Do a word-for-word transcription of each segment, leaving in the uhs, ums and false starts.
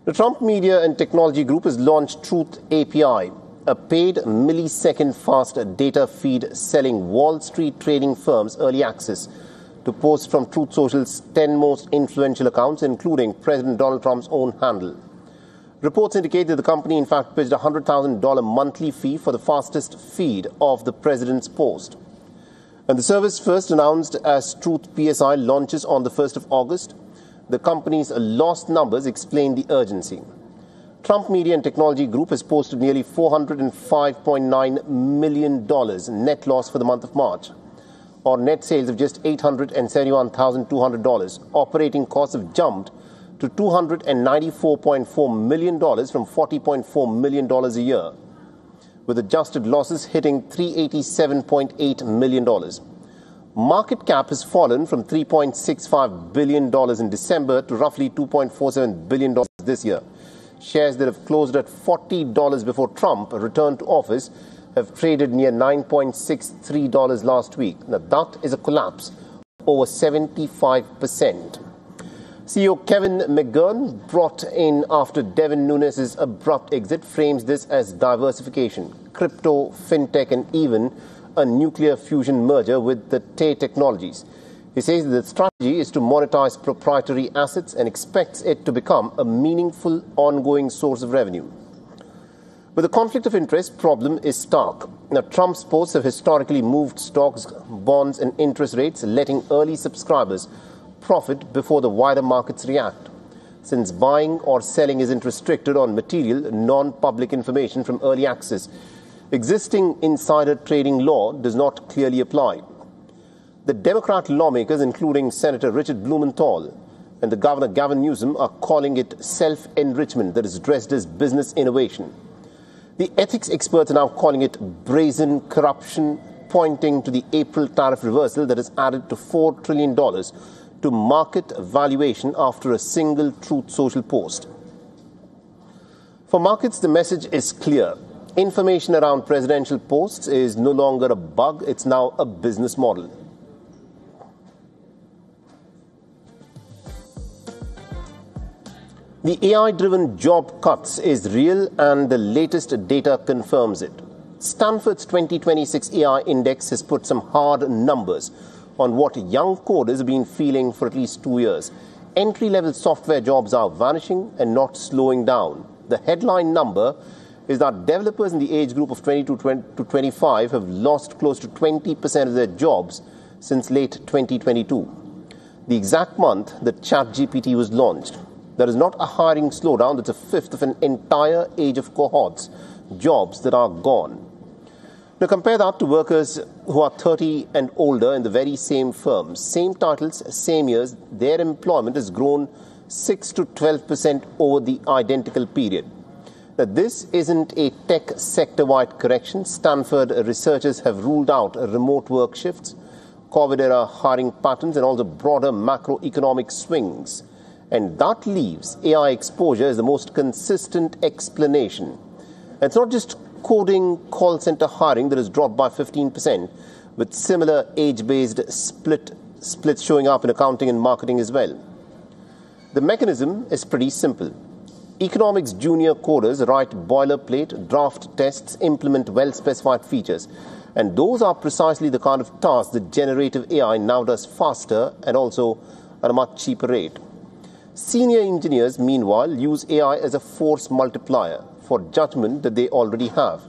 The Trump Media and Technology Group has launched Truth A P I, a paid millisecond fast data feed selling Wall Street trading firms early access to posts from Truth Social's ten most influential accounts, including President Donald Trump's own handle. Reports indicate that the company in fact pitched a one hundred thousand dollars monthly fee for the fastest feed of the president's post. And the service, first announced as Truth P S I, launches on the first of August. The company's lost numbers explain the urgency. Trump Media and Technology Group has posted nearly four hundred five point nine million dollars net loss for the month of March, or net sales of just eight hundred seventy-one thousand two hundred dollars. Operating costs have jumped to two hundred ninety-four point four million dollars from forty point four million dollars a year, with adjusted losses hitting three hundred eighty-seven point eight million dollars. Market cap has fallen from three point six five billion dollars in December to roughly two point four seven billion dollars this year. Shares that have closed at forty dollars before Trump returned to office have traded near nine point six three dollars last week. Now, that is a collapse of over seventy-five percent. C E O Kevin McGurn, brought in after Devin Nunes' abrupt exit, frames this as diversification, crypto, fintech, and even a nuclear fusion merger with the Tay Technologies. He says that the strategy is to monetize proprietary assets and expects it to become a meaningful, ongoing source of revenue. But the conflict of interest problem is stark. Now, Trump's posts have historically moved stocks, bonds, and interest rates, letting early subscribers profit before the wider markets react. Since buying or selling isn't restricted on material, non-public information from early access, existing insider trading law does not clearly apply. The Democrat lawmakers, including Senator Richard Blumenthal and the Governor Gavin Newsom, are calling it self-enrichment that is dressed as business innovation. The ethics experts are now calling it brazen corruption, pointing to the April tariff reversal that has added to four trillion dollars to market valuation after a single Truth Social post. For markets, the message is clear. Information around presidential posts is no longer a bug, it's now a business model. The A I-driven job cuts is real, and the latest data confirms it. Stanford's twenty twenty-six A I Index has put some hard numbers on what young coders have been feeling for at least two years. Entry-level software jobs are vanishing and not slowing down. The headline number is that developers in the age group of twenty to twenty-five have lost close to twenty percent of their jobs since late twenty twenty-two, the exact month that ChatGPT was launched. There is not a hiring slowdown, that's a fifth of an entire age of cohorts, jobs that are gone. Now compare that to workers who are thirty and older in the very same firms. Same titles, same years, their employment has grown six to twelve percent over the identical period. Now, this isn't a tech sector-wide correction. Stanford researchers have ruled out remote work shifts, COVID-era hiring patterns, and also broader macroeconomic swings. And that leaves A I exposure as the most consistent explanation. And it's not just coding, call center hiring that has dropped by fifteen percent, with similar age-based split splits showing up in accounting and marketing as well. The mechanism is pretty simple. Economics junior coders write boilerplate, draft tests, implement well-specified features. And those are precisely the kind of tasks that generative A I now does faster and also at a much cheaper rate. Senior engineers, meanwhile, use A I as a force multiplier for judgment that they already have.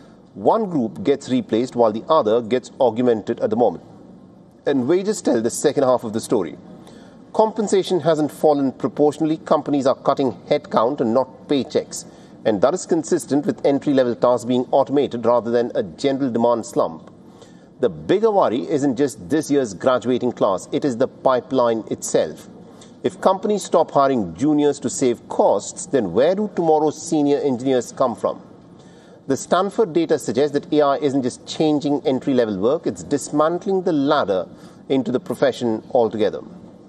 One group gets replaced while the other gets augmented at the moment. And wages tell the second half of the story. Compensation hasn't fallen proportionally. Companies are cutting headcount and not paychecks. And that is consistent with entry-level tasks being automated rather than a general demand slump. The bigger worry isn't just this year's graduating class. It is the pipeline itself. If companies stop hiring juniors to save costs, then where do tomorrow's senior engineers come from? The Stanford data suggests that A I isn't just changing entry-level work, it's dismantling the ladder into the profession altogether.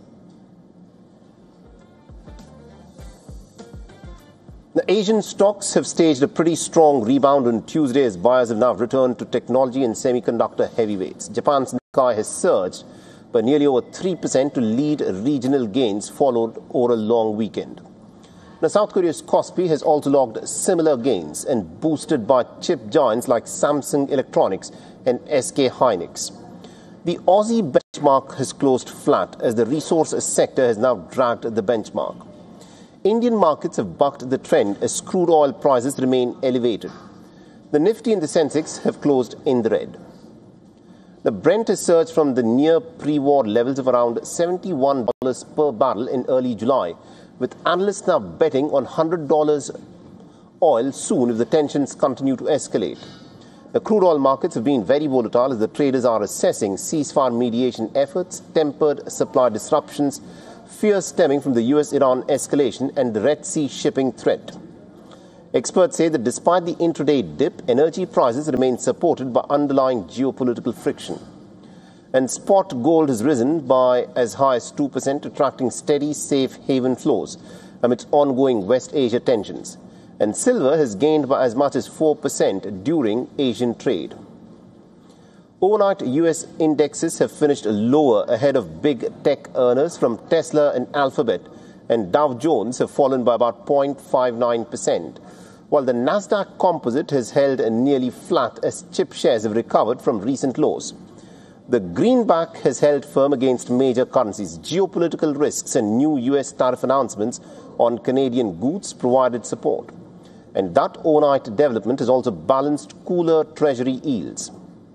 The Asian stocks have staged a pretty strong rebound on Tuesday as buyers have now returned to technology and semiconductor heavyweights. Japan's Nikkei has surged by nearly over three percent to lead regional gains followed over a long weekend. Now, South Korea's Kospi has also logged similar gains and boosted by chip giants like Samsung Electronics and S K Hynix. The Aussie benchmark has closed flat as the resource sector has now dragged the benchmark. Indian markets have bucked the trend as crude oil prices remain elevated. The Nifty and the Sensex have closed in the red. The Brent has surged from the near pre-war levels of around seventy-one dollars per barrel in early July, with analysts now betting on one hundred dollars oil soon if the tensions continue to escalate. The crude oil markets have been very volatile as the traders are assessing ceasefire mediation efforts, tempered supply disruptions, fears stemming from the U S Iran escalation and the Red Sea shipping threat. Experts say that despite the intraday dip, energy prices remain supported by underlying geopolitical friction. And spot gold has risen by as high as two percent, attracting steady, safe haven flows amidst ongoing West Asia tensions. And silver has gained by as much as four percent during Asian trade. Overnight, U S indexes have finished lower ahead of big tech earners from Tesla and Alphabet, and Dow Jones have fallen by about zero point five nine percent, while the Nasdaq Composite has held nearly flat as chip shares have recovered from recent lows. The greenback has held firm against major currencies. Geopolitical risks and new U S tariff announcements on Canadian goods provided support. And that overnight development has also balanced cooler treasury yields.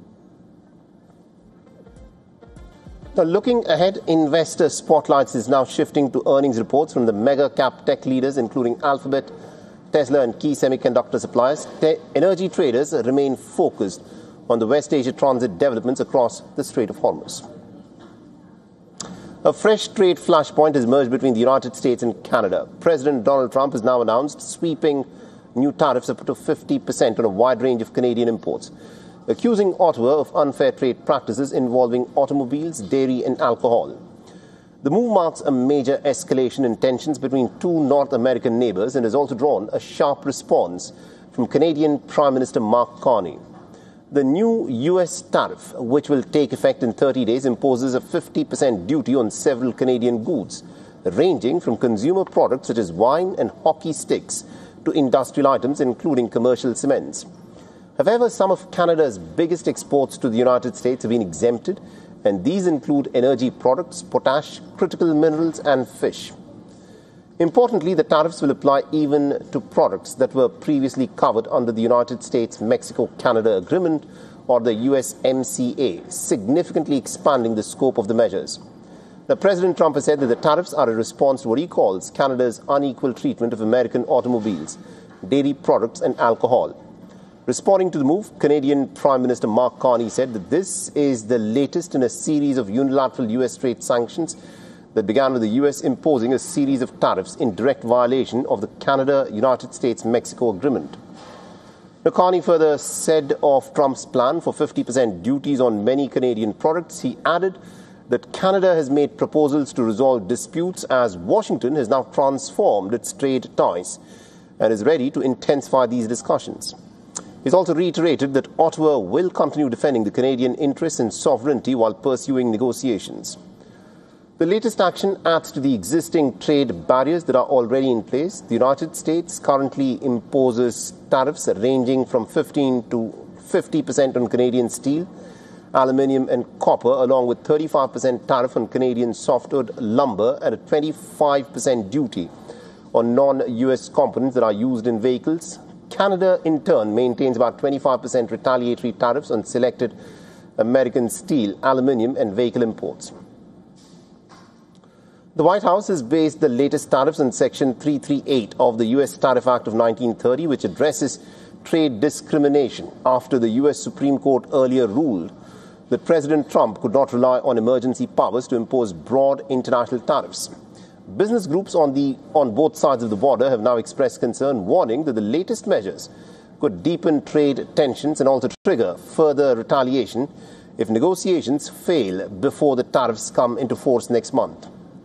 Now, looking ahead, investor spotlights is now shifting to earnings reports from the mega cap tech leaders, including Alphabet, Tesla, and key semiconductor suppliers. Te- energy traders remain focused on the West Asia transit developments across the Strait of Hormuz. A fresh trade flashpoint has emerged between the United States and Canada. President Donald Trump has now announced sweeping new tariffs up to fifty percent on a wide range of Canadian imports, accusing Ottawa of unfair trade practices involving automobiles, dairy, and alcohol. The move marks a major escalation in tensions between two North American neighbors and has also drawn a sharp response from Canadian Prime Minister Mark Carney. The new U S tariff, which will take effect in thirty days, imposes a fifty percent duty on several Canadian goods, ranging from consumer products such as wine and hockey sticks to industrial items, including commercial cements. However, some of Canada's biggest exports to the United States have been exempted, and these include energy products, potash, critical minerals, and fish. Importantly, the tariffs will apply even to products that were previously covered under the United States-Mexico-Canada Agreement, or the U S M C A, significantly expanding the scope of the measures. Now, President Trump has said that the tariffs are a response to what he calls Canada's unequal treatment of American automobiles, dairy products, and alcohol. Responding to the move, Canadian Prime Minister Mark Carney said that this is the latest in a series of unilateral U S trade sanctions that began with the U S imposing a series of tariffs in direct violation of the Canada-United States-Mexico Agreement. Now, Carney further said of Trump's plan for fifty percent duties on many Canadian products, he added that Canada has made proposals to resolve disputes as Washington has now transformed its trade ties and is ready to intensify these discussions. He's also reiterated that Ottawa will continue defending the Canadian interests and sovereignty while pursuing negotiations. The latest action adds to the existing trade barriers that are already in place. The United States currently imposes tariffs ranging from fifteen to fifty percent on Canadian steel, aluminium, and copper, along with thirty-five percent tariff on Canadian softwood lumber and a twenty-five percent duty on non-U S components that are used in vehicles. Canada, in turn, maintains about twenty-five percent retaliatory tariffs on selected American steel, aluminium, and vehicle imports. The White House has based the latest tariffs on Section three thirty-eight of the U S Tariff Act of nineteen thirty, which addresses trade discrimination after the U S Supreme Court earlier ruled that President Trump could not rely on emergency powers to impose broad international tariffs. Business groups on the on both sides of the border have now expressed concern, warning that the latest measures could deepen trade tensions and also trigger further retaliation if negotiations fail before the tariffs come into force next month.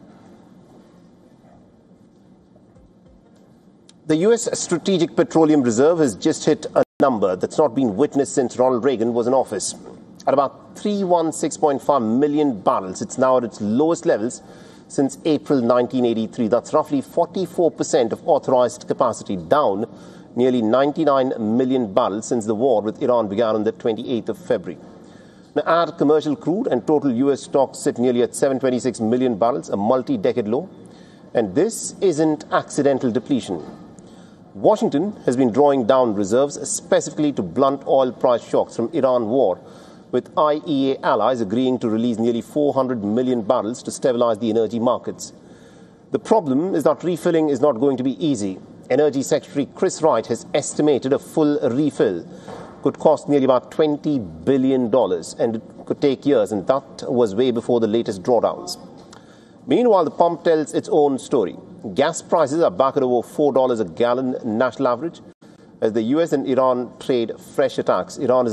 The U S Strategic Petroleum Reserve has just hit a number that's not been witnessed since Ronald Reagan was in office. At about three hundred sixteen point five million barrels, it's now at its lowest levels since April nineteen eighty-three. That's roughly forty-four percent of authorized capacity, down nearly ninety-nine million barrels since the war with Iran began on the twenty-eighth of February. Now, add commercial crude and total U S stocks sit nearly at seven hundred twenty-six million barrels, a multi-decade low. And this isn't accidental depletion. Washington has been drawing down reserves specifically to blunt oil price shocks from Iran war, with I E A allies agreeing to release nearly four hundred million barrels to stabilize the energy markets. The problem is that refilling is not going to be easy. Energy Secretary Chris Wright has estimated a full refill could cost nearly about twenty billion dollars, and it could take years, and that was way before the latest drawdowns. Meanwhile, the pump tells its own story. Gas prices are back at over four dollars a gallon national average as the U S and Iran trade fresh attacks. Iran is